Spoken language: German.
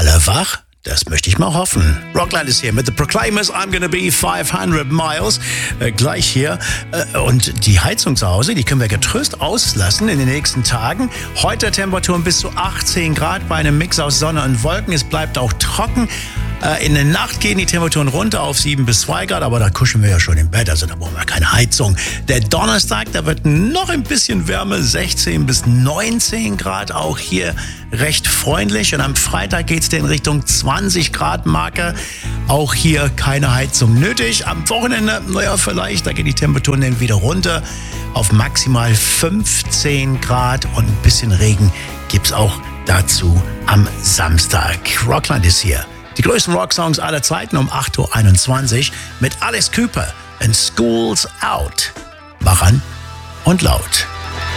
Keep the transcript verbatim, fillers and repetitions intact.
alle wach? Das möchte ich mal hoffen. Rockland ist hier mit The Proclaimers, I'm Gonna Be five hundred Miles. Äh, gleich hier. Äh, und die Heizung zu Hause, die können wir getrost auslassen in den nächsten Tagen. Heute Temperaturen bis zu achtzehn Grad bei einem Mix aus Sonne und Wolken. Es bleibt auch trocken. Äh, in der Nacht gehen die Temperaturen runter auf sieben bis zwei Grad, aber da kuscheln wir ja schon im Bett, also da brauchen wir keine Heizung. Der Donnerstag, da wird noch ein bisschen wärmer, sechzehn bis neunzehn Grad, auch hier recht freundlich. Und am Freitag geht es in Richtung zwanzig Grad Marke. Auch hier keine Heizung nötig. Am Wochenende, naja, vielleicht, da gehen die Temperaturen dann wieder runter auf maximal fünfzehn Grad und ein bisschen Regen gibt es auch dazu am Samstag. Rockland ist hier. Die größten Rocksongs aller Zeiten um acht Uhr einundzwanzig mit Alice Cooper and School's Out. Wach an und laut.